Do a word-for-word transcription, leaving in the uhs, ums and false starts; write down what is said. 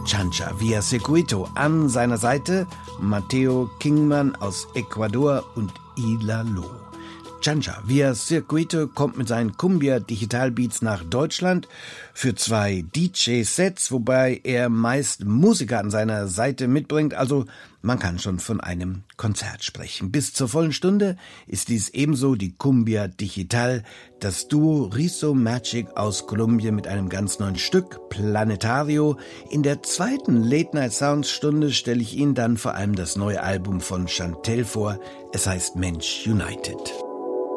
Chancha Via Circuito. An seiner Seite Matteo Kingman aus Ecuador und Ilalo. Chancha Via Circuito kommt mit seinen Cumbia Digital Beats nach Deutschland für zwei D J-Sets, wobei er meist Musiker an seiner Seite mitbringt, also man kann schon von einem Konzert sprechen. Bis zur vollen Stunde ist dies ebenso die Cumbia Digital, das Duo Rizzo Magic aus Kolumbien mit einem ganz neuen Stück, Planetario. In der zweiten Late Night Sounds Stunde stelle ich Ihnen dann vor allem das neue Album von Chantelle vor. Es heißt Mensch United.